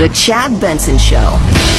The Chad Benson Show.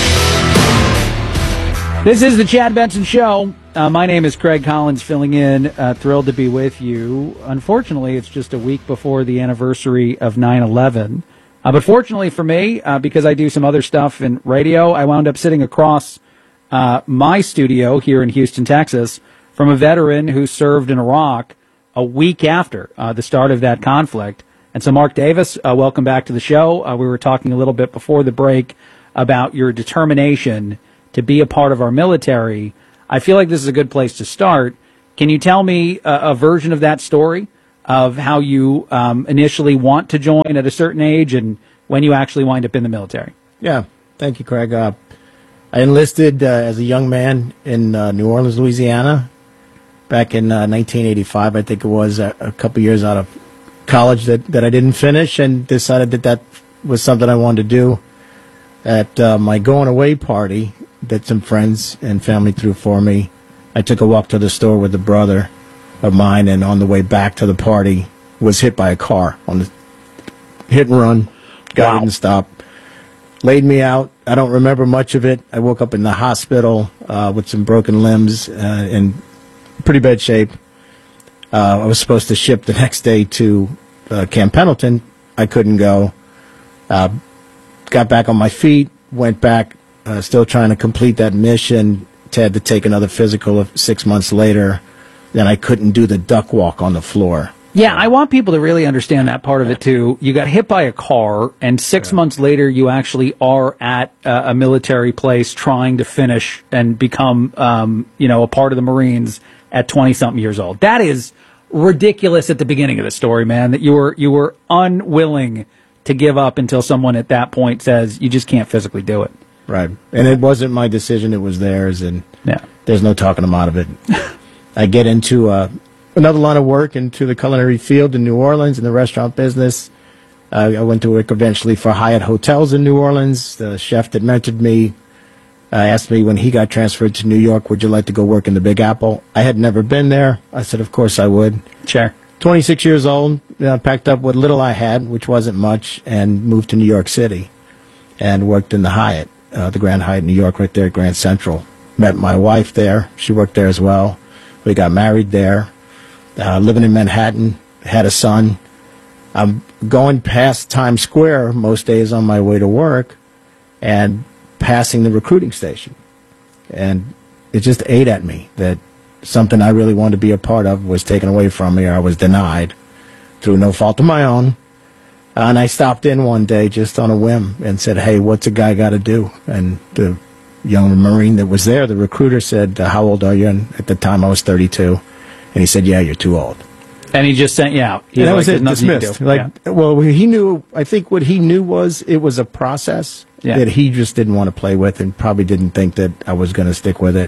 This is the Chad Benson Show. My name is Craig Collins, filling in. Thrilled to be with you. Unfortunately, it's just a week before the anniversary of 9/11. But fortunately for me, because I do some other stuff in radio, I wound up sitting across my studio here in Houston, Texas, from a veteran who served in Iraq a week after the start of that conflict. And so, Mark Davis, welcome back to the show. We were talking a little bit before the break about your determination to be a part of our military. I feel like this is a good place to start. Can you tell me a version of that story of how you initially want to join at a certain age and when you actually wind up in the military? Yeah, thank you, Craig. I enlisted as a young man in New Orleans, Louisiana, back in 1985. I think it was a couple years out of college that I didn't finish, and decided that was something I wanted to do. At my going away party that some friends and family threw for me, I took a walk to the store with a brother of mine, and on the way back to the party was hit by a car on the hit and run. Guy didn't stop, laid me out. I don't remember much of it. I woke up in the hospital with some broken limbs in pretty bad shape. I was supposed to ship the next day to Camp Pendleton. I couldn't go. Got back on my feet, went back, still trying to complete that mission. Had to take another physical 6 months later. Then I couldn't do the duck walk on the floor. Yeah, I want people to really understand that part of it, too. You got hit by a car, and 6 months later, you actually are at a military place trying to finish and become, a part of the Marines at 20-something years old. That is ridiculous at the beginning of the story, man, that you were unwilling to give up until someone at that point says you just can't physically do it. Right. And it wasn't my decision, it was theirs, and there's no talking them out of it. I get into another line of work, into the culinary field in New Orleans, in the restaurant business. I went to work eventually for Hyatt Hotels in New Orleans. The chef that mentored me asked me when he got transferred to New York, would you like to go work in the Big Apple? I had never been there. I said, of course I would. Sure. 26 years old, packed up what little I had, which wasn't much, and moved to New York City and worked in the Hyatt, the Grand Hyatt in New York, right there at Grand Central. Met my wife there. She worked there as well. We got married there. Living in Manhattan, had a son. I'm going past Times Square most days on my way to work and passing the recruiting station. And it just ate at me that something I really wanted to be a part of was taken away from me, or I was denied through no fault of my own. And I stopped in one day just on a whim and said, hey, what's a guy got to do? And the young Marine that was there, the recruiter, said, how old are you? And at the time I was 32. And he said, yeah, you're too old. And he just sent you out. And that was it, dismissed. Well, he knew, I think what he knew was it was a process that he just didn't want to play with, and probably didn't think that I was going to stick with it.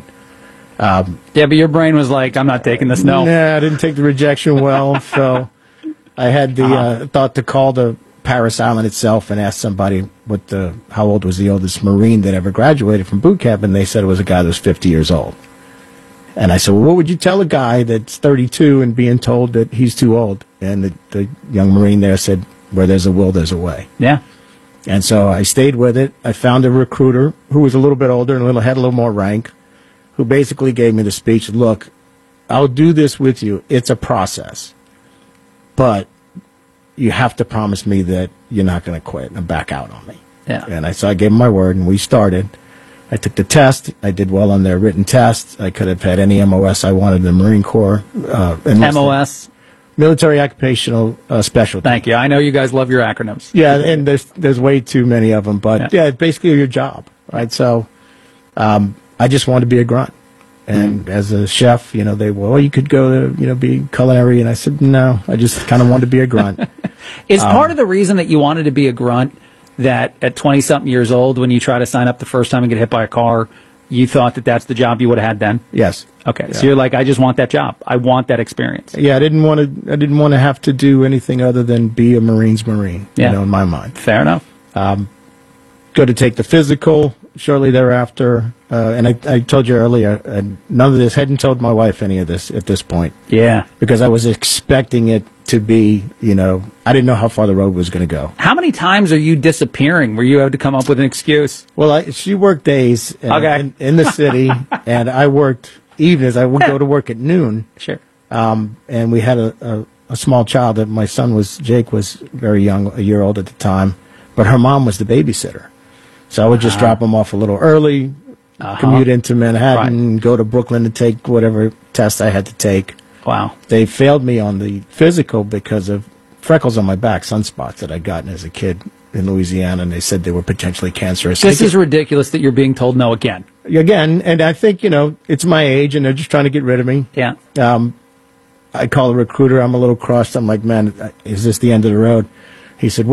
But your brain was like, I'm not taking this, no. Yeah, I didn't take the rejection well, so I had the thought to call the Paris Island itself and ask somebody how old was the oldest Marine that ever graduated from boot camp, and they said it was a guy that was 50 years old. And I said, well, what would you tell a guy that's 32 and being told that he's too old? And the young Marine there said, where there's a will, there's a way. Yeah. And so I stayed with it. I found a recruiter who was a little bit older and had a little more rank, who basically gave me the speech, look, I'll do this with you. It's a process. But you have to promise me that you're not going to quit and back out on me. Yeah. And so I gave him my word, and we started. I took the test. I did well on their written test. I could have had any MOS I wanted in the Marine Corps. MOS? Military Occupational Specialty. Thank you. I know you guys love your acronyms. Yeah, and there's way too many of them. But, it's basically your job, right? So I just wanted to be a grunt. And as a chef, you could go to, be culinary. And I said, no, I just kind of wanted to be a grunt. Is part of the reason that you wanted to be a grunt that at 20-something years old, when you try to sign up the first time and get hit by a car, you thought that that's the job you would have had then? Yes. Okay, so you're like, I just want that job. I want that experience. Yeah, I didn't want to have to do anything other than be a Marine's Marine, in my mind. Fair enough. Go to take the physical shortly thereafter. And I told you earlier, none of this, hadn't told my wife any of this at this point. Yeah. Because I was expecting it to be, I didn't know how far the road was going to go. How many times are you disappearing where you had to come up with an excuse? Well, she worked days in the city, and I worked evenings. I would go to work at noon. Sure. And we had a small child. That my son Jake was very young, a year old at the time, but her mom was the babysitter. So I would just drop him off a little early, commute into Manhattan, go to Brooklyn to take whatever test I had to take. Wow. They failed me on the physical because of freckles on my back, sunspots that I'd gotten as a kid in Louisiana, and they said they were potentially cancerous. This is ridiculous that you're being told no again. Again, and I think, it's my age, and they're just trying to get rid of me. Yeah. I call a recruiter. I'm a little crossed. I'm like, man, is this the end of the road? He said,